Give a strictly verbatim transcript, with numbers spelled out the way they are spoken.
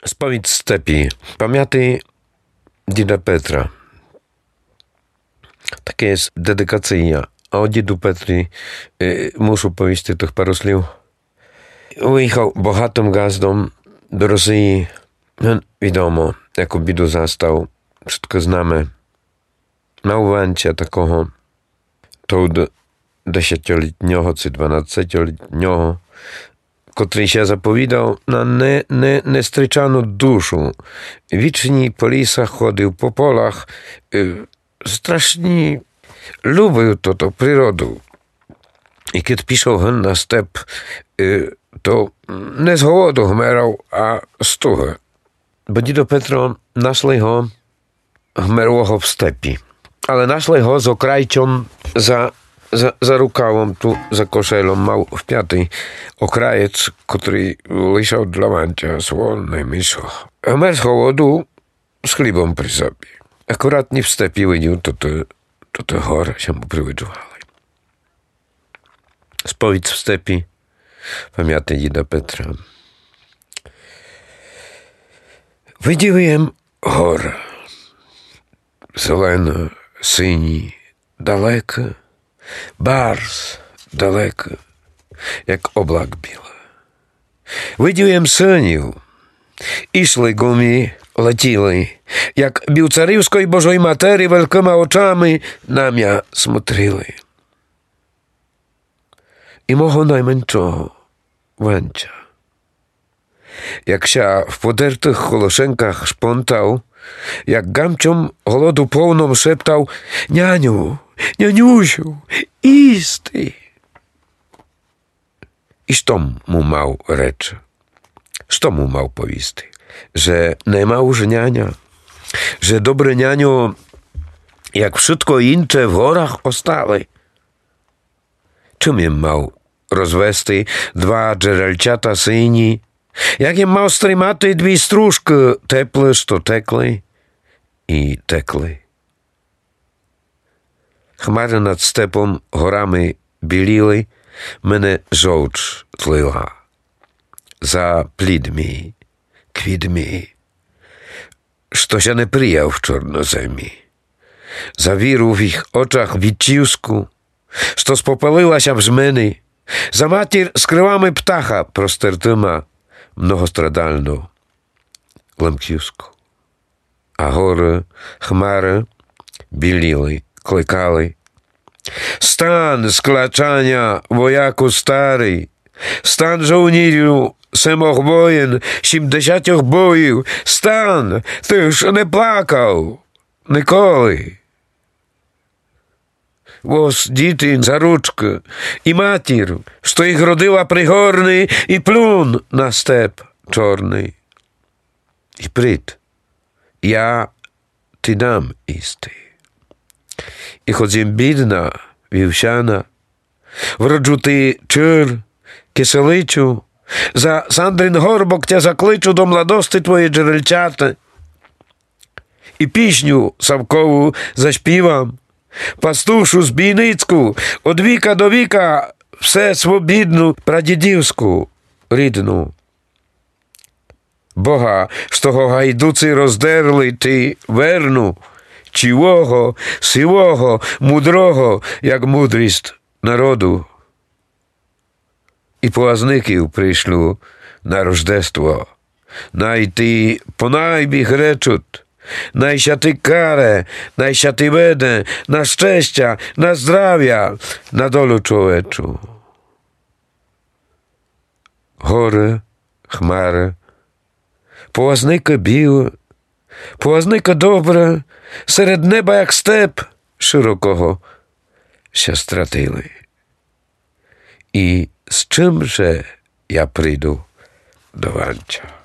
Сповідь степі. Пам'яти діда Петра. Таке є дедикація. А о діду Петрі e, muszę powiedzieć tych paru słów. Ujechał bogatym gazdom do Rosji. No, wiadomo, jaką biedę zastał. Wszystko znamy. Na uwęcie takiego to dziesięcioletniego czy dwanastoletniego, który się zapowiadał na nie, nie, niestryczaną duszę. Wiczni po lisach chodził po polach. Y, strasznie lubił to, to przyrodę. I kiedy piszał na step, y, to nie z głodu chmerał, a z tuchy. Bo dzido Petro našli ho chmerło w stepi. Ale našli ho z okrajčom za, za, za rukawą, tu za koszelą, mał w piaty okrajec, który leżał dla wancia słonny myszo. Chmer z głodu z chlibą przy sobie. Akurat nie w stepi widział, to te, to te chore się mu przywyczuwały. Spowiedź w stepi, pamiętaj dzida Petra. Виділи гора, зелена, сині, далеко, барс далеко, як облак біла. Виділи синів, ішли гумі, летіли, як білцарівської Божої Матері великими очами на м'я смотрили. І мого найменшого Ванча, jak się w podertych holoszenkach szpontał, jak gamciom głodu pełną szeptał: nianiu, nianiusiu, isty. I što mu mał rzecz? Što mu mał powisty? Że nie ma już niania, że dobre nianio, jak wszystko incze w gorach ostali. Czym im mał rozwesty dwa dżerelciata syni, jakie mał strymaty dwie stróżki teple, što tekli i tekli. Chmary nad stepą gorami bielili, mnie żołcz tliła. Za plidmi, kwidmi, što się nie prijał w czornozemi. Za wiru w ich oczach wiciusku, što spopaliła się w żmeny. Za matir z krylami ptacha prostertyma, mnohostradalno, ламківську. А гори, хмари біліли, кликали: «Стан з клачання, вояку старий! Стан żołnierzu, семох воїн, сімдесятьох боїв! Стан, ти ж не плакав ніколи!» Вос діти за ручки і матір, що їх родила пригорний, і плюн на степ чорний. І прийд, я ти дам істи. І хоч їм бідна, вівсяна, вроджу ти чир, киселичу, за Сандрин горбок тя закличу до младости твої джерельчата. І пісню Савкову заспівам, пастушу збійницьку, од віка до віка, все свобідну прадідівську рідну. Бога, з того гайдуці роздерли, ти верну, чивого, сивого, мудрого, як мудрість народу. І поазників прийшлю на рождество, найти понайбіг речуть, najsiaty karę, najsiaty będę, na szczęścia, na zdrowia, na dolu człoweczu. Горе, хмари, поазника біле, поазника добре, серед неба, як степ широкого, się стратили. І з чим же я прийду до Ванча?